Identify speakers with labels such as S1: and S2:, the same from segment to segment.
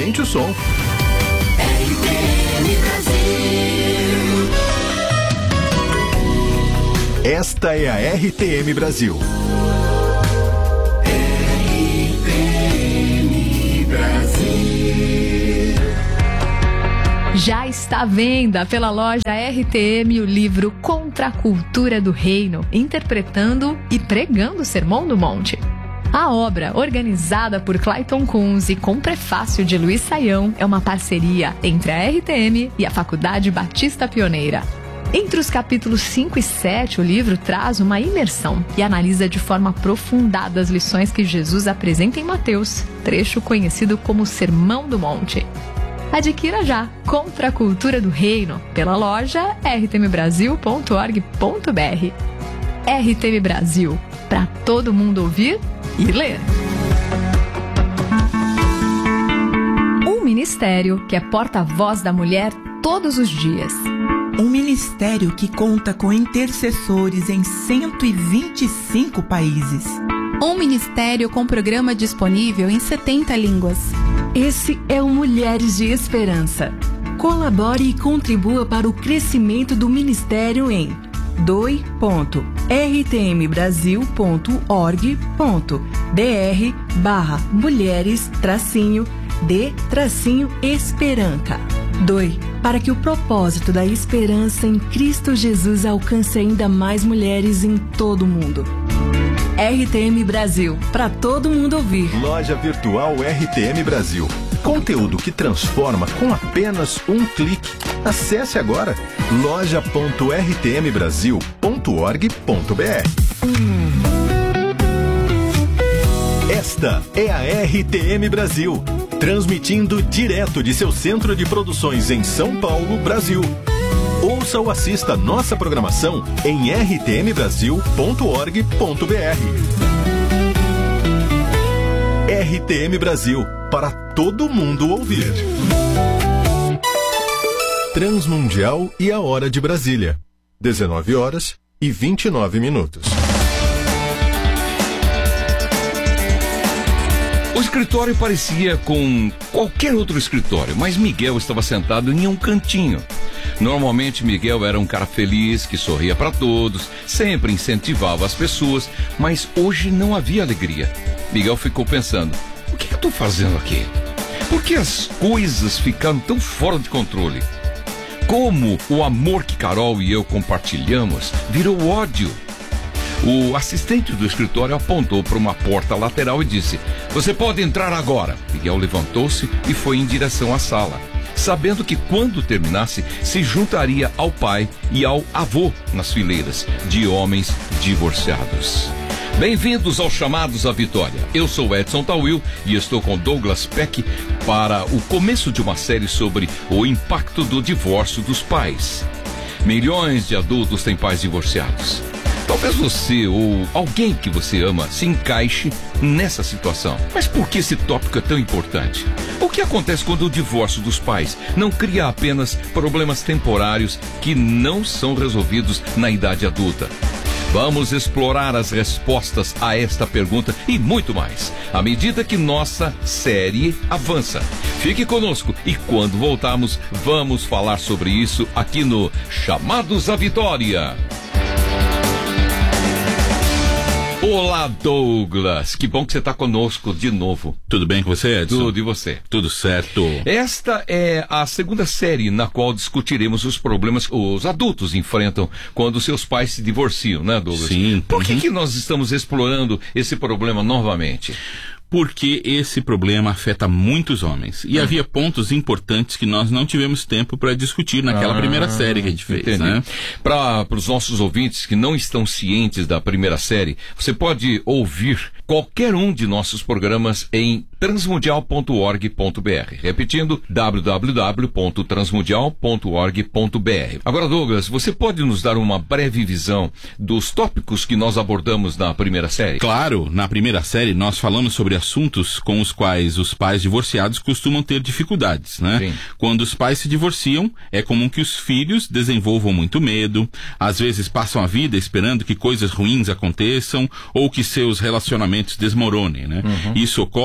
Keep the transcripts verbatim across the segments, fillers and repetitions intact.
S1: Aumente o som.
S2: R T M Brasil.
S1: Esta é a R T M Brasil.
S2: R T M Brasil.
S3: Já está à venda pela loja R T M o livro Contra a Cultura do Reino, interpretando e pregando o Sermão do Monte. A obra, organizada por Clayton Kunz e com prefácio de Luiz Saião, é uma parceria entre a R T M e a Faculdade Batista Pioneira. Entre os capítulos cinco e sete, o livro traz uma imersão e analisa de forma aprofundada as lições que Jesus apresenta em Mateus, trecho conhecido como Sermão do Monte. Adquira já Contra a Cultura do Reino pela loja r t m brasil ponto org ponto b r. R T M Brasil, para todo mundo ouvir e ler. Um ministério que é porta-voz da mulher todos os dias.
S4: Um ministério que conta com intercessores em cento e vinte e cinco países.
S5: Um ministério com programa disponível em setenta línguas.
S6: Esse é o Mulheres de Esperança. Colabore e contribua para o crescimento do ministério em doe ponto r t m brasil ponto org ponto b r barra mulheres tracinho de tracinho esperança. Doe para que o propósito da esperança em Cristo Jesus alcance ainda mais mulheres em todo o mundo. R T M Brasil, para todo mundo ouvir.
S1: Loja Virtual R T M Brasil. Conteúdo que transforma com apenas um clique. Acesse agora loja ponto r t m brasil ponto org ponto b r. Esta é a R T M Brasil, transmitindo direto de seu centro de produções em São Paulo, Brasil. Ouça ou assista nossa programação em r t m brasil ponto org ponto b r. R T M Brasil, para todo mundo ouvir. Transmundial e a Hora de Brasília. dezenove horas e vinte e nove minutos.
S7: O escritório parecia com qualquer outro escritório, mas Miguel estava sentado em um cantinho. Normalmente Miguel era um cara feliz, que sorria para todos, sempre incentivava as pessoas, mas hoje não havia alegria. Miguel ficou pensando, o que eu estou fazendo aqui? Por que as coisas ficaram tão fora de controle? Como o amor que Carol e eu compartilhamos virou ódio? O assistente do escritório apontou para uma porta lateral e disse, você pode entrar agora. Miguel levantou-se e foi em direção à sala, sabendo que quando terminasse, se juntaria ao pai e ao avô nas fileiras de homens divorciados. Bem-vindos aos Chamados à Vitória. Eu sou Edson Tawil e estou com Douglas Peck para o começo de uma série sobre o impacto do divórcio dos pais. Milhões de adultos têm pais divorciados. Talvez você ou alguém que você ama se encaixe nessa situação. Mas por que esse tópico é tão importante? O que acontece quando o divórcio dos pais não cria apenas problemas temporários que não são resolvidos na idade adulta? Vamos explorar as respostas a esta pergunta e muito mais, à medida que nossa série avança. Fique conosco e quando voltarmos, vamos falar sobre isso aqui no Chamados à Vitória. Olá, Douglas. Que bom que você está conosco de novo.
S8: Tudo bem com você, Edson?
S7: Tudo, e você?
S8: Tudo certo.
S7: Esta é a segunda série na qual discutiremos os problemas que os adultos enfrentam quando seus pais se divorciam, né, Douglas?
S8: Sim.
S7: Por que,
S8: uhum.
S7: que nós estamos explorando esse problema novamente?
S8: Porque esse problema afeta muitos homens. E ah. havia pontos importantes que nós não tivemos tempo para discutir naquela ah, primeira série que a gente fez. Né?
S7: Para os nossos ouvintes que não estão cientes da primeira série, você pode ouvir qualquer um de nossos programas em transmundial ponto org ponto b r. Repetindo, w w w ponto transmundial ponto org ponto b r. Agora, Douglas, você pode nos dar uma breve visão dos tópicos que nós abordamos na primeira série?
S8: Claro, na primeira série nós falamos sobre assuntos com os quais os pais divorciados costumam ter dificuldades, né?
S7: Sim.
S8: Quando os pais se divorciam, é comum que os filhos desenvolvam muito medo, às vezes passam a vida esperando que coisas ruins aconteçam ou que seus relacionamentos desmoronem, né? Uhum. Isso ocorre mesmo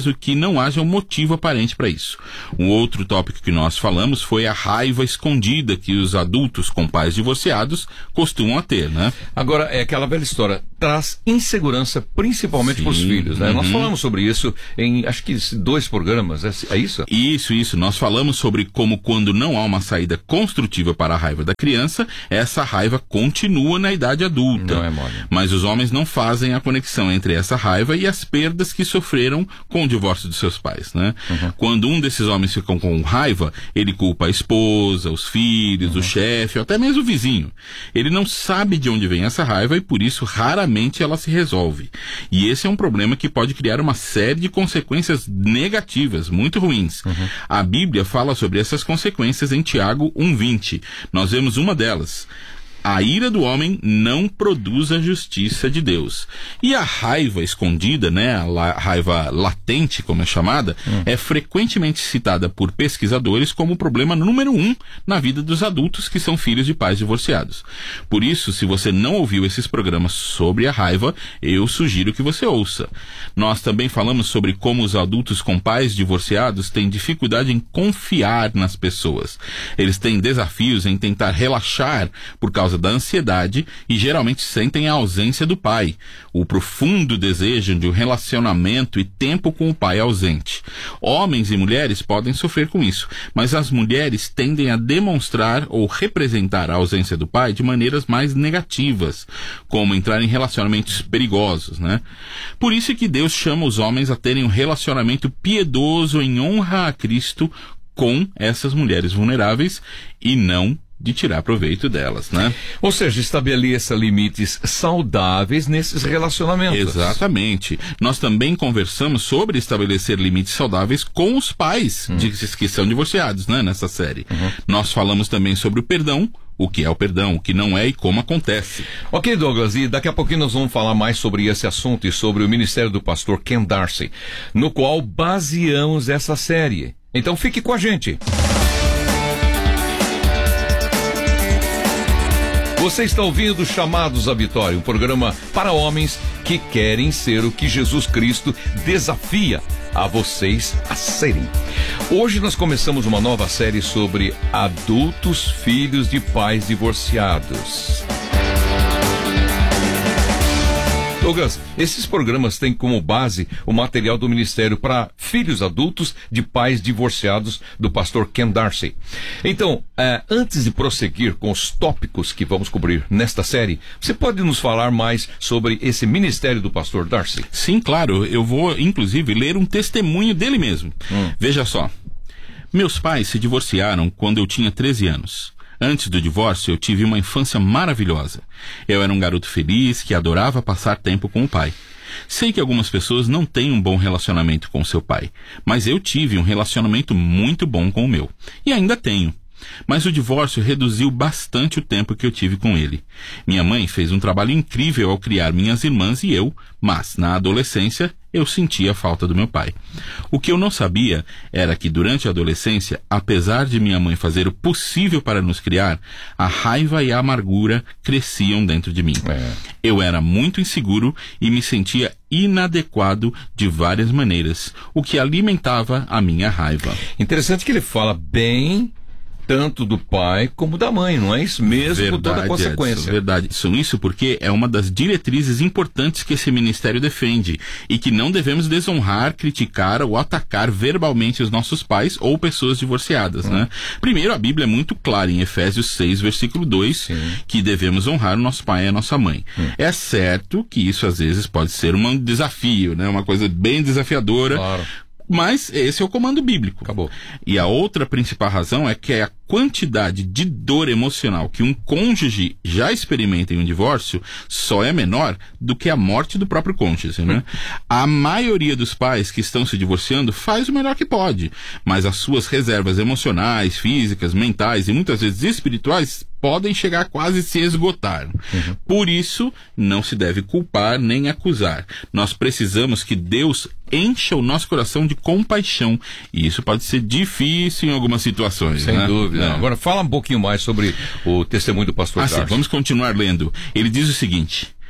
S8: mesmo que não haja um motivo aparente para isso. Um outro tópico que nós falamos foi a raiva escondida que os adultos com pais divorciados costumam a ter, né?
S7: Agora, é aquela velha história, traz insegurança principalmente para os filhos, né? Uhum. Nós falamos sobre isso em, acho que dois programas, é, é isso?
S8: Isso, isso. Nós falamos sobre como quando não há uma saída construtiva para a raiva da criança, essa raiva continua na idade adulta.
S7: Não é mole.
S8: Mas os homens não fazem a conexão entre essa raiva e as perdas que sofreram com o divórcio dos seus pais, né? Uhum. Quando um desses homens fica com raiva, ele culpa a esposa, os filhos, uhum. o chefe, ou até mesmo o vizinho. Ele não sabe de onde vem essa raiva e por isso raramente ela se resolve. E esse é um problema que pode criar uma série de consequências negativas, muito ruins. Uhum. A Bíblia fala sobre essas consequências em Tiago um vinte. Nós vemos uma delas. A ira do homem não produz a justiça de Deus. E a raiva escondida, né, a la- raiva latente, como é chamada, hum. é frequentemente citada por pesquisadores como o problema número um na vida dos adultos que são filhos de pais divorciados. Por isso, se você não ouviu esses programas sobre a raiva, eu sugiro que você ouça. Nós também falamos sobre como os adultos com pais divorciados têm dificuldade em confiar nas pessoas. Eles têm desafios em tentar relaxar por causa da ansiedade e geralmente sentem a ausência do pai, o profundo desejo de um relacionamento e tempo com o pai ausente. Homens e mulheres podem sofrer com isso, mas as mulheres tendem a demonstrar ou representar a ausência do pai de maneiras mais negativas, como entrar em relacionamentos perigosos, né? Por isso é que Deus chama os homens a terem um relacionamento piedoso em honra a Cristo com essas mulheres vulneráveis e não de tirar proveito delas, né?
S7: Ou seja, estabeleça limites saudáveis nesses relacionamentos.
S8: Exatamente. Nós também conversamos sobre estabelecer limites saudáveis com os pais hum. de, que são divorciados, né? Nessa série. Uhum. Nós falamos também sobre o perdão, o que é o perdão, o que não é e como acontece.
S7: Ok, Douglas, e daqui a pouquinho nós vamos falar mais sobre esse assunto e sobre o ministério do pastor Ken Darcy, no qual baseamos essa série. Então fique com a gente. Você está ouvindo Chamados à Vitória, um programa para homens que querem ser o que Jesus Cristo desafia a vocês a serem. Hoje nós começamos uma nova série sobre adultos filhos de pais divorciados. Douglas, esses programas têm como base o material do Ministério para Filhos Adultos de Pais Divorciados do pastor Ken Darcy. Então, eh, antes de prosseguir com os tópicos que vamos cobrir nesta série, você pode nos falar mais sobre esse ministério do pastor Darcy?
S8: Sim, claro. Eu vou, inclusive, ler um testemunho dele mesmo. Hum. Veja só. Meus pais se divorciaram quando eu tinha treze anos. Antes do divórcio, eu tive uma infância maravilhosa. Eu era um garoto feliz que adorava passar tempo com o pai. Sei que algumas pessoas não têm um bom relacionamento com seu pai, mas eu tive um relacionamento muito bom com o meu. E ainda tenho. Mas o divórcio reduziu bastante o tempo que eu tive com ele. Minha mãe fez um trabalho incrível ao criar minhas irmãs e eu, mas na adolescência eu sentia a falta do meu pai. O que eu não sabia era que durante a adolescência, apesar de minha mãe fazer o possível para nos criar, a raiva e a amargura cresciam dentro de mim. É. Eu era muito inseguro e me sentia inadequado de várias maneiras, o que alimentava a minha raiva.
S7: Interessante que ele fala bem tanto do pai como da mãe, não é isso mesmo?
S8: Verdade,
S7: com toda a consequência.
S8: Edson, verdade. Isso, isso porque é uma das diretrizes importantes que esse ministério defende e que não devemos desonrar, criticar ou atacar verbalmente os nossos pais ou pessoas divorciadas, hum. né? Primeiro, a Bíblia é muito clara em Efésios seis, versículo dois, Sim. que devemos honrar o nosso pai e a nossa mãe. Hum. É certo que isso às vezes pode ser um desafio, né? Uma coisa bem desafiadora. Claro. Mas esse é o comando bíblico.
S7: Acabou.
S8: E a outra principal razão é que a quantidade de dor emocional que um cônjuge já experimenta em um divórcio só é menor do que a morte do próprio cônjuge, né? A maioria dos pais que estão se divorciando faz o melhor que pode, mas as suas reservas emocionais, físicas, mentais e muitas vezes espirituais podem chegar a quase se esgotar. Uhum. Por isso, não se deve culpar nem acusar. Nós precisamos que Deus encha o nosso coração de compaixão. E isso pode ser difícil em algumas situações.
S7: Sem
S8: né?
S7: dúvida. É. Agora, fala um pouquinho mais sobre o testemunho do pastor
S8: ah, sim, vamos continuar lendo. Ele diz o seguinte: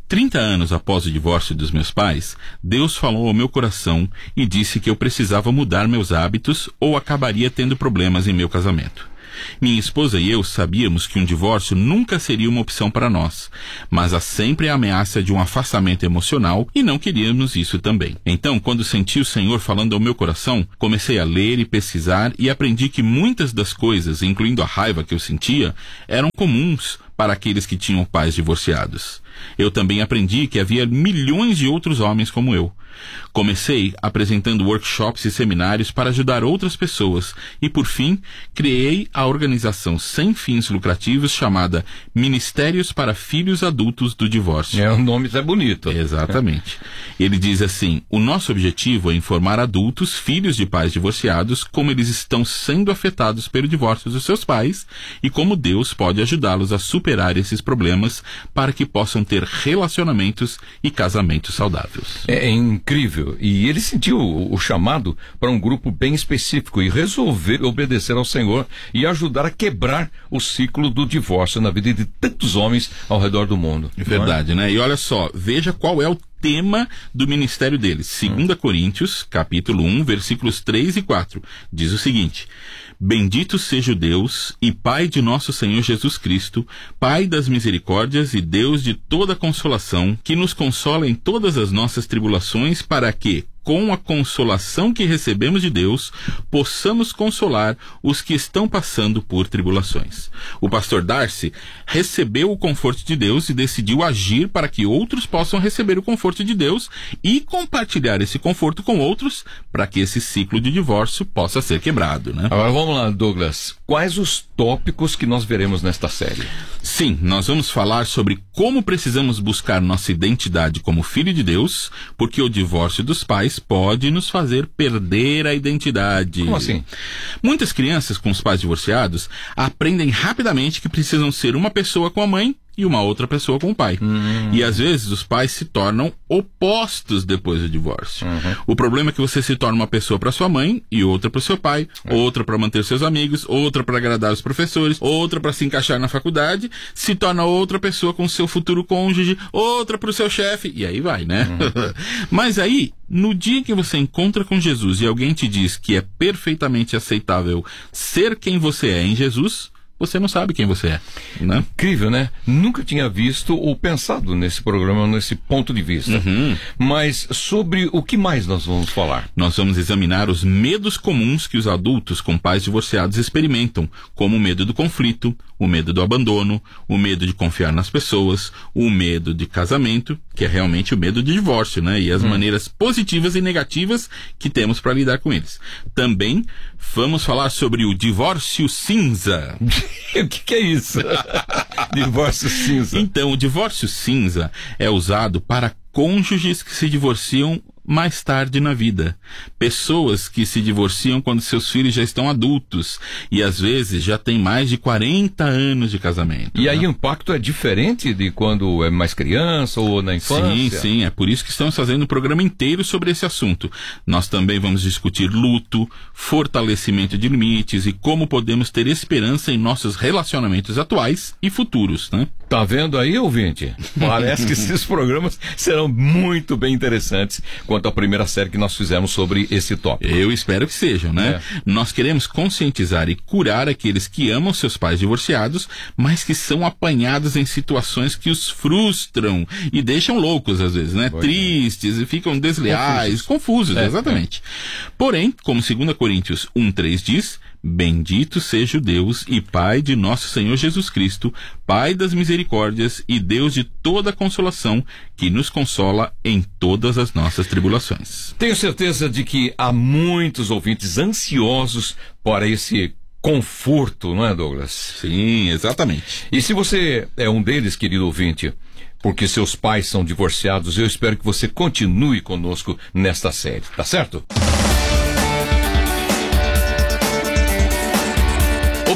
S8: trinta anos após o divórcio dos meus pais, Deus falou ao meu coração e disse que eu precisava mudar meus hábitos ou acabaria tendo problemas em meu casamento. Minha esposa e eu sabíamos que um divórcio nunca seria uma opção para nós, mas há sempre a ameaça de um afastamento emocional e não queríamos isso também. Então, quando senti o Senhor falando ao meu coração, comecei a ler e pesquisar e aprendi que muitas das coisas, incluindo a raiva que eu sentia, eram comuns para aqueles que tinham pais divorciados. Eu também aprendi que havia milhões de outros homens como eu. Comecei apresentando workshops e seminários para ajudar outras pessoas e, por fim, criei a organização sem fins lucrativos chamada Ministérios para Filhos Adultos do Divórcio.
S7: É, o nome é bonito.
S8: Exatamente. Ele diz assim: o nosso objetivo é informar adultos, filhos de pais divorciados, como eles estão sendo afetados pelo divórcio dos seus pais e como Deus pode ajudá-los a superar esses problemas para que possam ter relacionamentos e casamentos saudáveis.
S7: É incrível. E ele sentiu o, o chamado para um grupo bem específico e resolveu obedecer ao Senhor e ajudar a quebrar o ciclo do divórcio na vida de tantos homens ao redor do mundo.
S8: É verdade, né? E olha só, veja qual é o tema do ministério deles. Segunda Coríntios, capítulo um, versículos três e quatro. Diz o seguinte: bendito seja o Deus e Pai de nosso Senhor Jesus Cristo, Pai das misericórdias e Deus de toda consolação, que nos consola em todas as nossas tribulações, para que, com a consolação que recebemos de Deus, possamos consolar os que estão passando por tribulações. O pastor Darcy recebeu o conforto de Deus e decidiu agir para que outros possam receber o conforto de Deus e compartilhar esse conforto com outros, para que esse ciclo de divórcio possa ser quebrado, né?
S7: Agora vamos lá, Douglas. Quais os tópicos que nós veremos nesta série?
S8: Sim, nós vamos falar sobre como precisamos buscar nossa identidade como filho de Deus, porque o divórcio dos pais pode nos fazer perder a identidade.
S7: Como assim?
S8: Muitas crianças com os pais divorciados aprendem rapidamente que precisam ser uma pessoa com a mãe e uma outra pessoa com o pai. Hum. E às vezes os pais se tornam opostos depois do divórcio. Uhum. O problema é que você se torna uma pessoa para sua mãe e outra para o seu pai, é. outra para manter seus amigos, outra para agradar os professores, outra para se encaixar na faculdade, se torna outra pessoa com seu futuro cônjuge, outra para o seu chefe, e aí vai, né? Uhum. Mas aí, no dia que você encontra com Jesus e alguém te diz que é perfeitamente aceitável ser quem você é em Jesus, você não sabe quem você é, né?
S7: Incrível, né? Nunca tinha visto ou pensado nesse programa, nesse ponto de vista.
S8: Uhum.
S7: Mas sobre o que mais nós vamos falar?
S8: Nós vamos examinar os medos comuns que os adultos com pais divorciados experimentam, como o medo do conflito, o medo do abandono, o medo de confiar nas pessoas, o medo de casamento, que é realmente o medo de divórcio, né? E as hum. maneiras positivas e negativas que temos para lidar com eles. Também vamos falar sobre o divórcio cinza.
S7: O que, que é isso? Divórcio cinza.
S8: Então, o divórcio cinza é usado para cônjuges que se divorciam mais tarde na vida. Pessoas que se divorciam quando seus filhos já estão adultos e às vezes já têm mais de quarenta anos de casamento.
S7: E
S8: né?
S7: aí o impacto é diferente de quando é mais criança ou na infância?
S8: Sim, sim. É por isso que estamos fazendo um programa inteiro sobre esse assunto. Nós também vamos discutir luto, fortalecimento de limites e como podemos ter esperança em nossos relacionamentos atuais e futuros, né?
S7: Tá vendo aí, ouvinte? Parece que esses programas serão muito bem interessantes quanto à primeira série que nós fizemos sobre esse tópico.
S8: Eu espero que sejam, né?
S7: É.
S8: Nós queremos conscientizar e curar aqueles que amam seus pais divorciados, mas que são apanhados em situações que os frustram e deixam loucos às vezes, né? Pois Tristes é. e ficam desleais, confusos, confusos é, exatamente. É. Porém, como segunda Coríntios um, três diz, bendito seja o Deus e Pai de nosso Senhor Jesus Cristo, Pai das misericórdias e Deus de toda consolação, que nos consola em todas as nossas tribulações.
S7: Tenho certeza de que há muitos ouvintes ansiosos para esse conforto, não é, Douglas?
S8: Sim, exatamente.
S7: E se você é um deles, querido ouvinte, porque seus pais são divorciados, eu espero que você continue conosco nesta série, tá certo?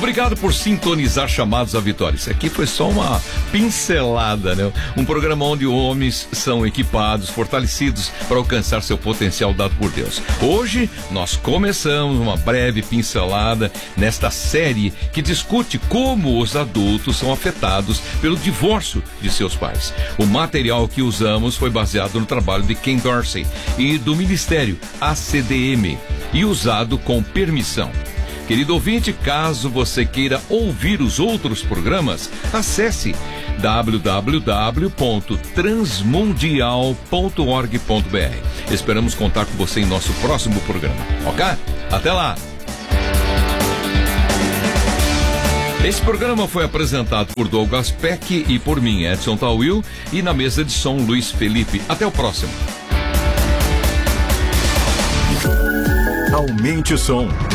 S7: Obrigado por sintonizar Chamados à Vitória. Isso aqui foi só uma pincelada, né? Um programa onde homens são equipados, fortalecidos para alcançar seu potencial dado por Deus. Hoje nós começamos uma breve pincelada nesta série que discute como os adultos são afetados pelo divórcio de seus pais. O material que usamos foi baseado no trabalho de Ken Dorsey e do Ministério A C D M e usado com permissão. Querido ouvinte, caso você queira ouvir os outros programas, acesse w w w ponto transmundial ponto org ponto b r. Esperamos contar com você em nosso próximo programa, ok? Até lá! Esse programa foi apresentado por Douglas Peck e por mim, Edson Tawil, e na mesa de som, Luiz Felipe. Até o próximo.
S1: Aumente o som.